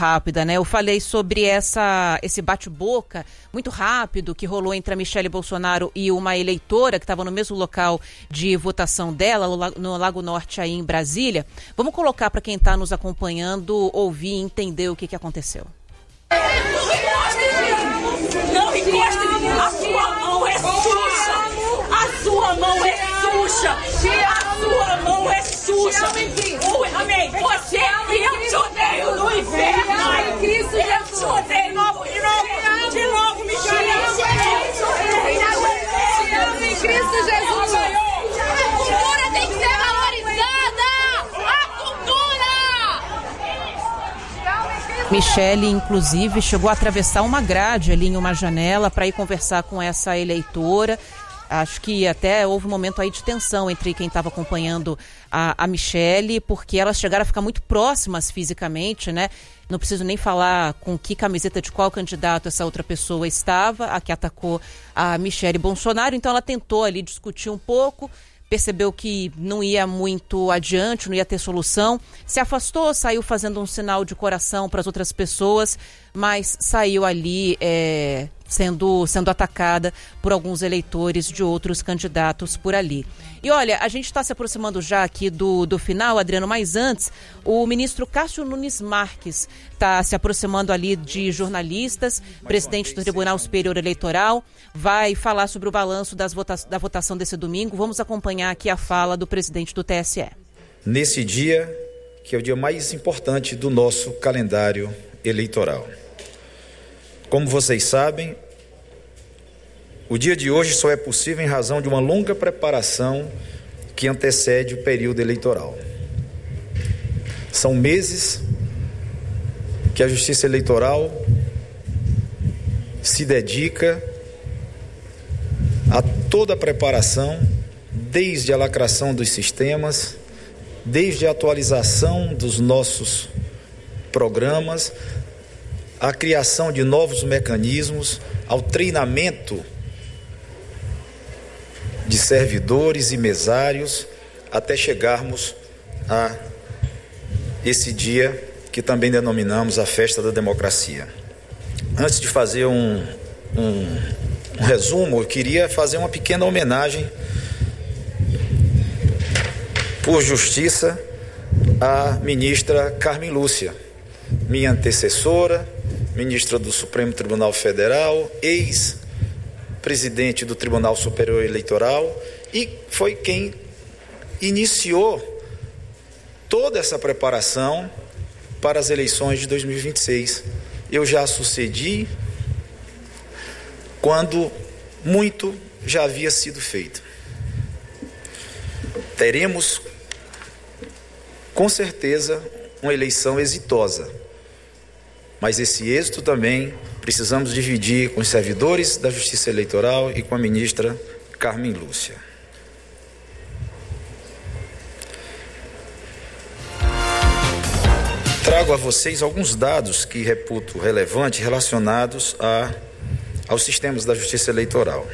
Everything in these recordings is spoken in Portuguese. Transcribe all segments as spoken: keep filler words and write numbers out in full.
rápida, né? Eu falei sobre essa, esse bate-boca muito rápido que rolou entre a Michelle Bolsonaro e uma eleitora que estava no mesmo local de votação dela, no Lago Norte, aí em Brasília. Vamos colocar para quem está nos acompanhando ouvir e entender o que, que aconteceu. Não encosta em mim, a sua mão é suja, a sua mão é suja, a sua mão é suja. Ui, amém, você, eu te odeio no inferno, eu te odeio de novo, de novo, de novo, Michelle. Em Cristo Jesus. A cultura tem que ser valorizada, a cultura. Michelle, inclusive, chegou a atravessar uma grade ali em uma janela para ir conversar com essa eleitora. Acho que até houve um momento aí de tensão entre quem estava acompanhando a, a Michelle, porque elas chegaram a ficar muito próximas fisicamente, né? Não preciso nem falar com que camiseta de qual candidato essa outra pessoa estava, a que atacou a Michelle Bolsonaro. Então ela tentou ali discutir um pouco, percebeu que não ia muito adiante, não ia ter solução, se afastou, saiu fazendo um sinal de coração para as outras pessoas, mas saiu ali é, sendo, sendo atacada por alguns eleitores de outros candidatos por ali. E olha, a gente está se aproximando já aqui do, do final, Adriano, mas antes, o ministro Cássio Nunes Marques está se aproximando ali de jornalistas, presidente do Tribunal Superior Eleitoral, vai falar sobre o balanço das vota- da votação desse domingo. Vamos acompanhar aqui a fala do presidente do T S E. Nesse dia, que é o dia mais importante do nosso calendário eleitoral. Como vocês sabem, o dia de hoje só é possível em razão de uma longa preparação que antecede o período eleitoral. São meses que a Justiça Eleitoral se dedica a toda a preparação, desde a lacração dos sistemas, desde a atualização dos nossos programas, a criação de novos mecanismos, ao treinamento de servidores e mesários, até chegarmos a esse dia que também denominamos a Festa da Democracia. Antes de fazer um, um, um resumo, eu queria fazer uma pequena homenagem, por justiça, à ministra Carmen Lúcia, minha antecessora, ministra do Supremo Tribunal Federal, ex-presidente do Tribunal Superior Eleitoral, e foi quem iniciou toda essa preparação para as eleições de dois mil e vinte e seis. Eu já sucedi quando muito já havia sido feito. Teremos, com certeza, uma eleição exitosa. Mas esse êxito também precisamos dividir com os servidores da Justiça Eleitoral e com a ministra Carmen Lúcia. Trago a vocês alguns dados que reputo relevantes relacionados a, aos sistemas da Justiça Eleitoral.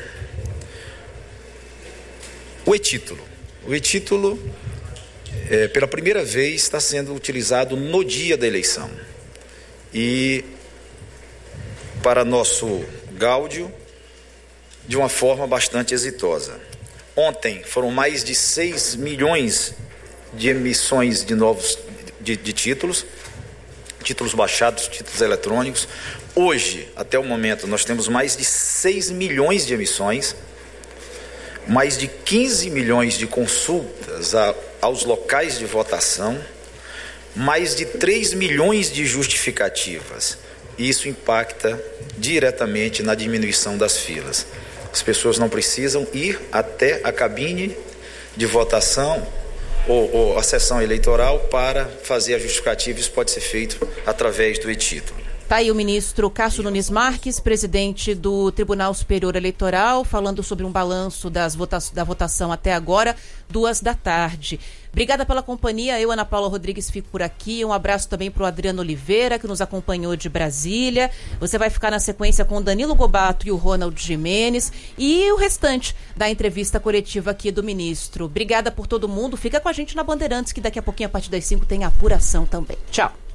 O e-título. O e-título, é, pela primeira vez, está sendo utilizado no dia da eleição. E, para nosso gáudio, de uma forma bastante exitosa. Ontem foram mais de seis milhões de emissões de novos de, de títulos, títulos baixados, títulos eletrônicos. Hoje, até o momento, nós temos mais de seis milhões de emissões, mais de quinze milhões de consultas a, aos locais de votação, mais de três milhões de justificativas. Isso impacta diretamente na diminuição das filas. As pessoas não precisam ir até a cabine de votação ou, ou a sessão eleitoral para fazer a justificativa. Isso pode ser feito através do e-título. Está aí o ministro Cássio Nunes Marques, presidente do Tribunal Superior Eleitoral, falando sobre um balanço das vota- da votação até agora, duas da tarde. Obrigada pela companhia, eu, Ana Paula Rodrigues, fico por aqui. Um abraço também para o Adriano Oliveira, que nos acompanhou de Brasília. Você vai ficar na sequência com o Danilo Gobato e o Ronald Gimenez e o restante da entrevista coletiva aqui do ministro. Obrigada por todo mundo. Fica com a gente na Bandeirantes, que daqui a pouquinho, a partir das cinco, tem apuração também. Tchau.